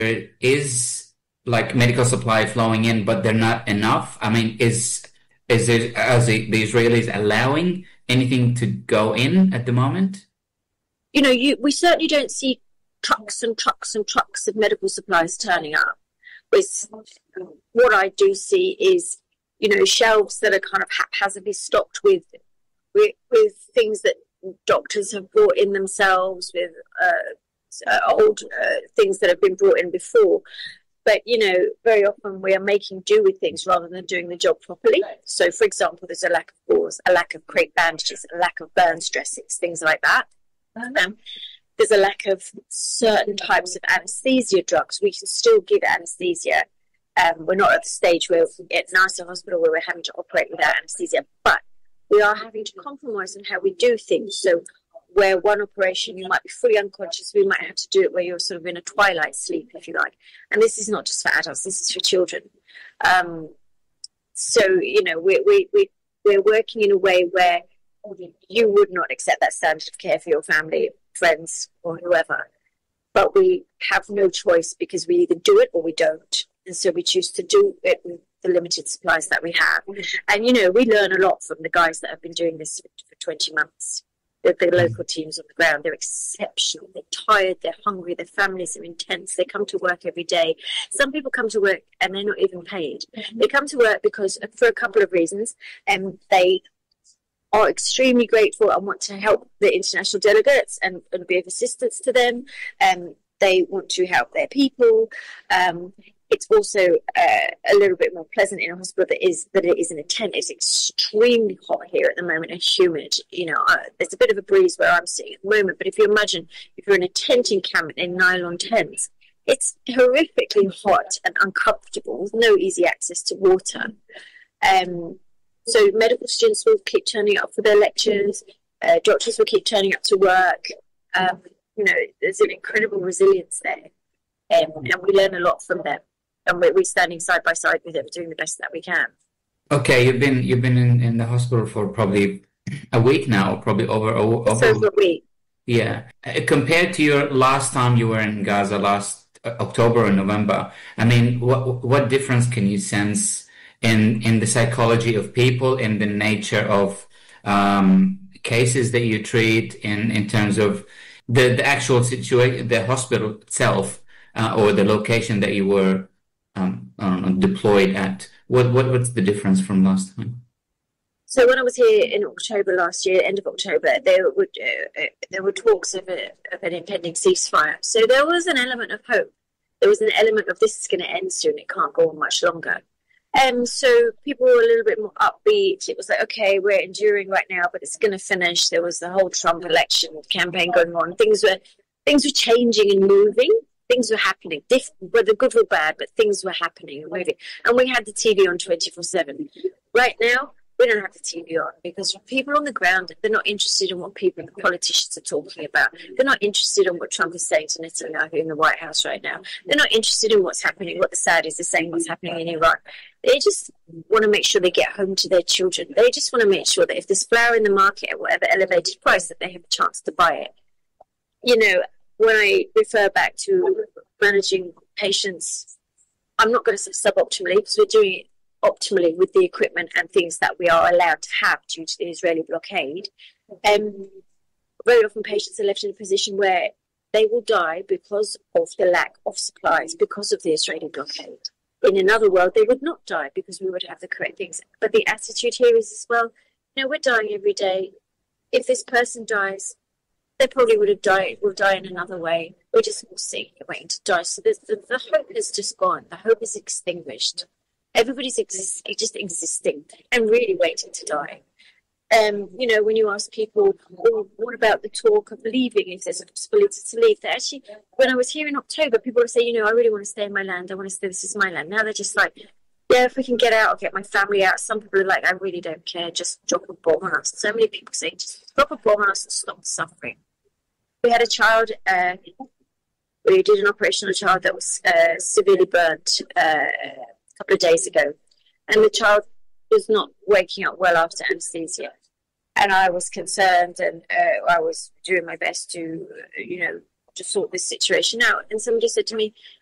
is like medical supply flowing in, but they're not enough? I mean, is it, the Israelis allowing anything to go in at the moment? We certainly don't see trucks and trucks and trucks of medical supplies turning up. What I do see is, shelves that are kind of haphazardly stocked with things that doctors have brought in themselves, with old things that have been brought in before. But, very often we are making do with things rather than doing the job properly. So, for example, there's a lack of gauze, a lack of crepe bandages, a lack of burns dressings, things like that. There's a lack of certain types of anesthesia drugs. We can still give anesthesia. We're not at the stage where at Nasser Hospital where we're having to operate without anesthesia, but we are having to compromise on how we do things. So where one operation you might be fully unconscious, we might have to do it where you're sort of in a twilight sleep, if you like. And this is not just for adults, this is for children. So, we're working in a way where you would not accept that standard of care for your family, friends, or whoever. But we have no choice because we either do it or we don't. And so we choose to do it with the limited supplies that we have. And, we learn a lot from the guys that have been doing this for 20 months. The local teams on the ground, they're exceptional. They're tired, they're hungry, their families are intense. They come to work every day. Some people come to work and they're not even paid. They come to work because for a couple of reasons, and they are extremely grateful and want to help the international delegates and be of assistance to them. They want to help their people. It's also a little bit more pleasant in a hospital that it is in a tent. It's extremely hot here at the moment and humid. There's a bit of a breeze where I'm sitting at the moment, but if you imagine if you're in a tent encampment in nylon tents, it's horrifically hot and uncomfortable with no easy access to water. So medical students will keep turning up for their lectures. Doctors will keep turning up to work. There's an incredible resilience there, and we learn a lot from them. And we're standing side by side with them, doing the best that we can. Okay, you've been in the hospital for probably a week now, probably over a week. Yeah, compared to your last time you were in Gaza, last October or November. I mean, what difference can you sense in the psychology of people, in the nature of cases that you treat, in terms of the actual situation, the hospital itself, or the location that you were deployed at? What's the difference from last time? So when I was here in October last year, end of October, there were talks of an impending ceasefire. So there was an element of hope. There was an element of this is going to end soon. It can't go on much longer. So people were a little bit more upbeat. It was like, okay, we're enduring right now, but it's going to finish. There was the whole Trump election campaign going on. Things were changing and moving. Things were happening, whether good or bad, but things were happening and moving. And we had the TV on 24/7. Right now, we don't have the TV on because people on the ground, they're not interested in what the politicians are talking about. They're not interested in what Trump is saying to Netanyahu in the White House right now. They're not interested in what's happening, what the Saudis are saying, what's happening in Iran. They just want to make sure they get home to their children. They just want to make sure that if there's flour in the market at whatever elevated price, that they have a chance to buy it. When I refer back to managing patients, I'm not going to say suboptimally because we're doing it optimally with the equipment and things that we are allowed to have due to the Israeli blockade. Very often patients are left in a position where they will die because of the lack of supplies, because of the Israeli blockade. In another world, they would not die because we would have the correct things. But the attitude here is as well, we're dying every day. If this person dies, they probably will die in another way. We're just all sick and waiting to die. So the hope is just gone. The hope is extinguished. Everybody's just existing and really waiting to die. When you ask people, what about the talk of leaving, if there's a possibility to leave? Actually, when I was here in October, people would say, I really want to stay in my land. I want to stay, this is my land. Now they're just like, yeah, if we can get out, I'll get my family out. Some people are like, I really don't care, just drop a bomb on us. So many people say, just drop a bomb on us and stop the suffering. We had a child, we did an operation on a child that was severely burnt a couple of days ago. And the child was not waking up well after anesthesia. And I was concerned and I was doing my best to, to sort this situation out. And somebody said to me,